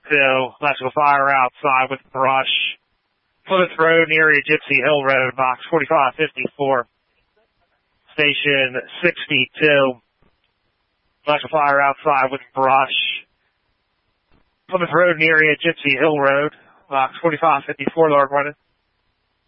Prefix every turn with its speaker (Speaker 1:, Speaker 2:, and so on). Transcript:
Speaker 1: Electrical fire outside with brush. Plymouth Road near Gypsy Hill Road, box 4554. Station 62. Electrical fire outside with brush. Plymouth Road near Gypsy Hill Road, box 4554, Lord Running.